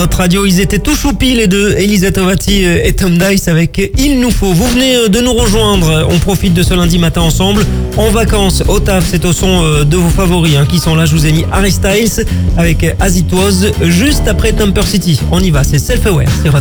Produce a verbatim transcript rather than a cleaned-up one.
Hot Radio. Ils étaient tout choupis les deux, Elisa Tovati et Tom Dice avec Il nous faut. Vous venez de nous rejoindre. On profite de ce lundi matin ensemble. En vacances, au taf, c'est au son de vos favoris hein, qui sont là. Je vous ai mis Harry Styles avec As It Was juste après Temper City. On y va, c'est Self Aware sur Hot